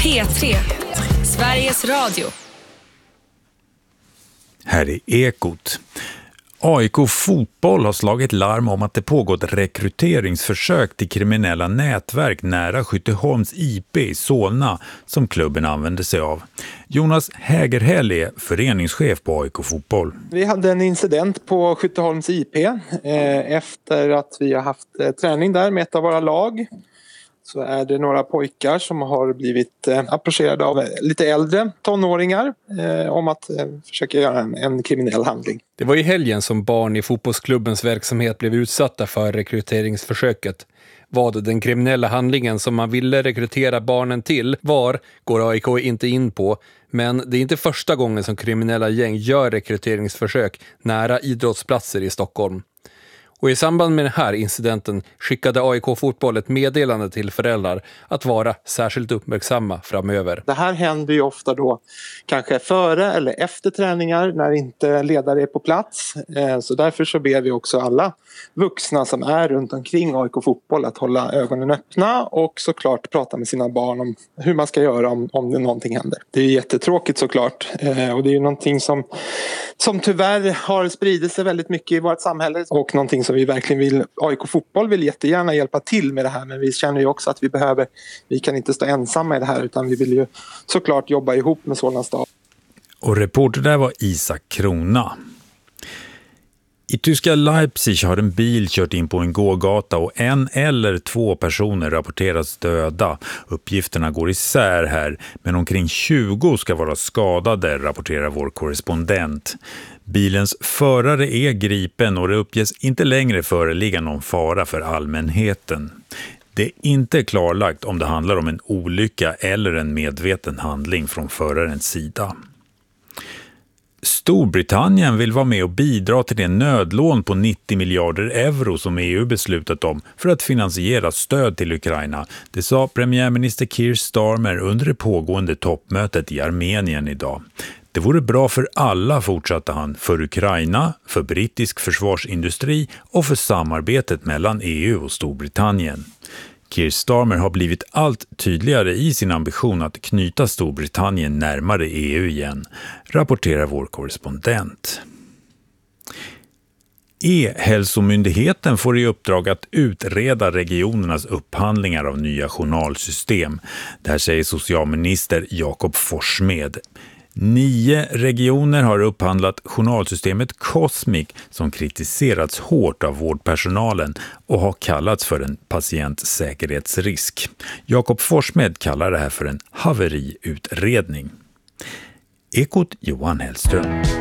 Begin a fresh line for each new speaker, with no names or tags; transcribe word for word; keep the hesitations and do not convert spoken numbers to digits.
P tre, Sveriges Radio.
Här är Ekot. A I K Fotboll har slagit larm om att det pågått rekryteringsförsök till kriminella nätverk nära Skytteholms I P i Solna som klubben använder sig av. Jonas Hägerhäll är föreningschef på A I K Fotboll.
Vi hade en incident på Skytteholms I P eh, efter att vi har haft eh, träning där med ett av våra lag. Så är det några pojkar som har blivit eh, approcherade av lite äldre tonåringar eh, om att eh, försöka göra en, en kriminell handling.
Det var i helgen som barn i fotbollsklubbens verksamhet blev utsatta för rekryteringsförsöket. Vad den kriminella handlingen som man ville rekrytera barnen till var, går A I K inte in på. Men det är inte första gången som kriminella gäng gör rekryteringsförsök nära idrottsplatser i Stockholm. Och i samband med den här incidenten skickade A I K Fotboll ett meddelande till föräldrar att vara särskilt uppmärksamma framöver.
Det här händer ju ofta då kanske före eller efter träningar när inte ledare är på plats. Så därför så ber vi också alla vuxna som är runt omkring A I K Fotboll att hålla ögonen öppna och såklart prata med sina barn om hur man ska göra om, om det någonting händer. Det är jättetråkigt såklart och det är ju någonting som, som tyvärr har spridit sig väldigt mycket i vårt samhälle och någonting som vi verkligen vill, A I K Fotboll vill jättegärna hjälpa till med det här, men vi känner ju också att vi behöver, vi kan inte stå ensamma i det här utan vi vill ju såklart jobba ihop med Solna stad.
Och reporter där var Isak Krona. I tyska Leipzig har en bil kört in på en gågata och en eller två personer rapporteras döda. Uppgifterna går isär här, men omkring tjugo ska vara skadade, rapporterar vår korrespondent. Bilens förare är gripen och det uppges inte längre föreligga någon fara för allmänheten. Det är inte klarlagt om det handlar om en olycka eller en medveten handling från förarens sida. Storbritannien vill vara med och bidra till det nödlån på nittio miljarder euro som E U beslutat om för att finansiera stöd till Ukraina. Det sa premiärminister Keir Starmer under det pågående toppmötet i Armenien idag. Det vore bra för alla, fortsatte han, för Ukraina, för brittisk försvarsindustri och för samarbetet mellan E U och Storbritannien. Keir Starmer har blivit allt tydligare i sin ambition att knyta Storbritannien närmare E U igen, rapporterar vår korrespondent. E-hälsomyndigheten får i uppdrag att utreda regionernas upphandlingar av nya journalsystem. Det här säger socialminister Jakob Forssmed. Nio regioner har upphandlat journalsystemet Cosmic som kritiserats hårt av vårdpersonalen och har kallats för en patientsäkerhetsrisk. Jakob Forssmed kallar det här för en haveriutredning. Ekot Johan Hellström.